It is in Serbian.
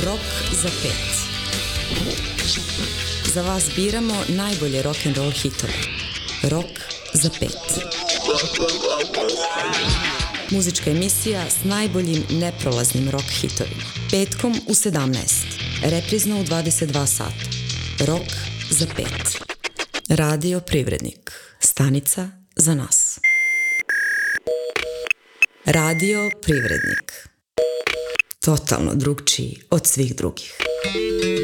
Rok za pet. Za vas biramo najbolje rock'n'roll hitove. Rok za pet. Muzička emisija s najboljim neprolaznim rock hitovima. Petkom u 17. Reprizno u 22 sata. Rok za pet. Radio Privrednik. Stanica za nas. Radio Privrednik. Totalno drugčiji od svih drugih.